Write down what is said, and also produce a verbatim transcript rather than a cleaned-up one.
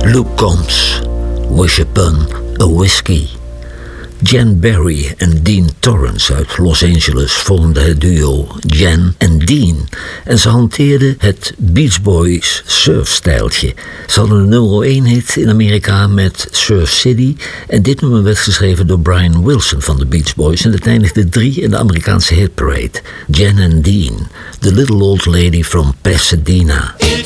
Luke Combs, Wish Upon a Whiskey. Jan Barry en Dean Torrance uit Los Angeles vormden het duo Jan en Dean. En ze hanteerden het Beach Boys surfstijltje. Ze hadden een nummer één hit in Amerika met Surf City. En dit nummer werd geschreven door Brian Wilson van de Beach Boys. En het eindigde drie in de Amerikaanse hitparade. Jan en Dean, The Little Old Lady from Pasadena.